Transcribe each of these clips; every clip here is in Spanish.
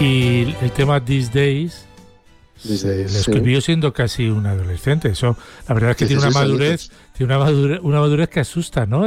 Y el tema These Days lo escribió siendo casi un adolescente. Eso, la verdad es que tiene una madurez que asusta, ¿no?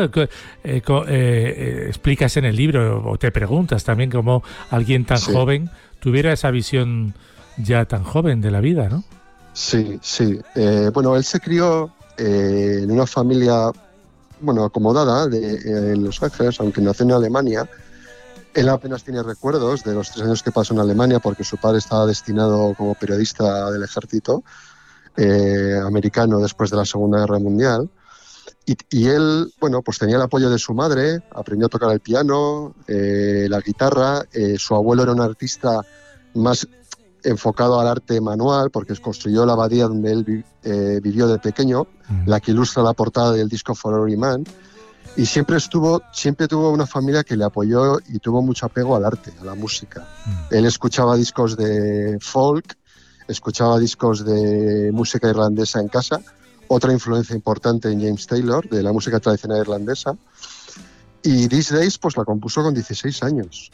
Explicas en el libro, o te preguntas también cómo alguien tan joven tuviera esa visión ya tan joven de la vida, ¿no? Sí. Bueno, él se crió en una familia, acomodada en Los Ángeles, aunque nació en Alemania. Él apenas tiene recuerdos de los 3 años que pasó en Alemania, porque su padre estaba destinado como periodista del ejército americano después de la Segunda Guerra Mundial. Y él, pues tenía el apoyo de su madre, aprendió a tocar el piano, la guitarra. Su abuelo era un artista más enfocado al arte manual, porque construyó la abadía donde él vivió de pequeño, la que ilustra la portada del disco For Every Man. Y siempre tuvo una familia que le apoyó y tuvo mucho apego al arte, a la música. Él escuchaba discos de folk, escuchaba discos de música irlandesa en casa, otra influencia importante en James Taylor, de la música tradicional irlandesa. Y These Days pues la compuso con 16 años.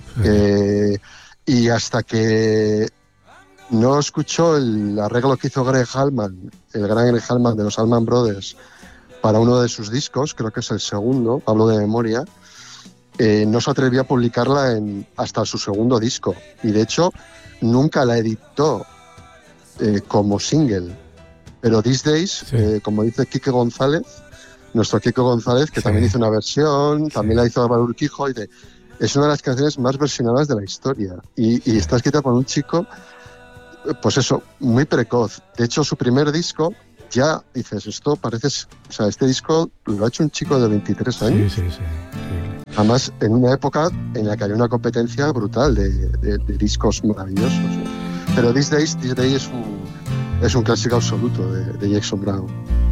Y hasta que no escuchó el arreglo que hizo Greg Allman, el gran Greg Allman de los Allman Brothers, para uno de sus discos, creo que es el segundo, hablo de memoria, no se atrevió a publicarla hasta su segundo disco. Y de hecho, nunca la editó como single. Pero These Days, como dice Quique González, nuestro Quique González, que también hizo una versión, también la hizo Álvaro Urquijo, y es una de las canciones más versionadas de la historia. Y está escrita por un chico, pues eso, muy precoz. De hecho, su primer disco, ya dices, esto parece... O sea, este disco lo ha hecho un chico de 23 años. Sí. Además, en una época en la que había una competencia brutal de discos maravillosos, ¿no? Pero These Days es un clásico absoluto de Jackson Browne.